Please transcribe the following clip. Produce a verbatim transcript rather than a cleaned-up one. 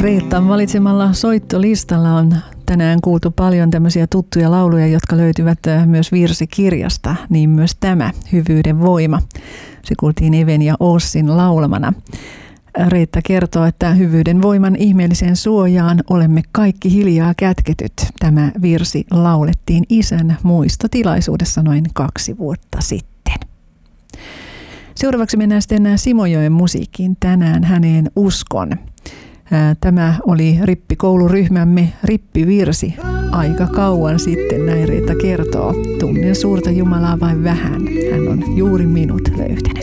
Reettan valitsemalla soittolistalla on tänään kuultu paljon tämmöisiä tuttuja lauluja, jotka löytyvät myös virsikirjasta, niin myös tämä Hyvyyden voima. Se kuultiin Even ja Ossin laulamana. Reetta kertoo, että hyvyyden voiman ihmeelliseen suojaan olemme kaikki hiljaa kätketyt. Tämä virsi laulettiin isän muistotilaisuudessa noin kaksi vuotta sitten. Seuraavaksi mennään sitten Simojoen musiikkiin. Tänään häneen uskon. Tämä oli rippikouluryhmämme rippivirsi aika kauan sitten, näin Reetta kertoo. Tunnen suurta Jumalaa vain vähän, hän on juuri minut löytänyt.